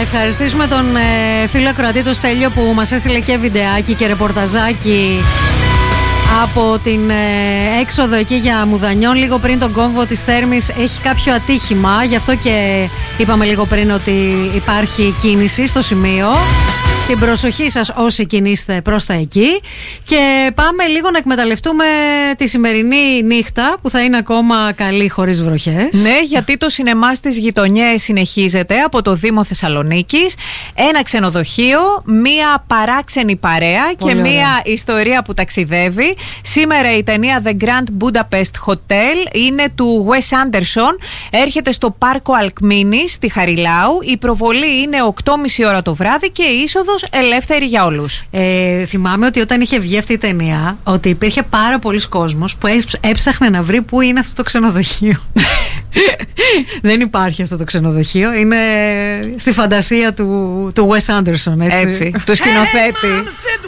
ευχαριστήσουμε τον φίλο ακροατή το Στέλιο που μας έστειλε και βιντεάκι και ρεπορταζάκι από την έξοδο εκεί για Μουδανιών λίγο πριν τον κόμβο της Θέρμης. Έχει κάποιο ατύχημα, γι' αυτό και είπαμε λίγο πριν ότι υπάρχει κίνηση στο σημείο. Την προσοχή σας όσοι κινείστε προς τα εκεί. Και πάμε λίγο να εκμεταλλευτούμε τη σημερινή νύχτα που θα είναι ακόμα καλή χωρίς βροχές. Ναι, γιατί το σινεμά στις γειτονιές συνεχίζεται από το Δήμο Θεσσαλονίκης. Ένα ξενοδοχείο, μία παράξενη παρέα πολύ και ωραία. μία ιστορία που ταξιδεύει. Σήμερα η ταινία The Grand Budapest Hotel είναι του Wes Anderson. Έρχεται στο πάρκο Αλκμίνης στη Χαριλάου. Η προβολή είναι 8.30 ώρα το βράδυ και η είσοδος ελεύθερη για όλους. Θυμάμαι ότι όταν είχε βγει αυτή η ταινία, ότι υπήρχε πάρα πολλοί κόσμος που έψαχνε να βρει πού είναι αυτό το ξενοδοχείο. Δεν υπάρχει αυτό το ξενοδοχείο. Είναι στη φαντασία του Wes Anderson, έτσι. Του σκηνοθέτη.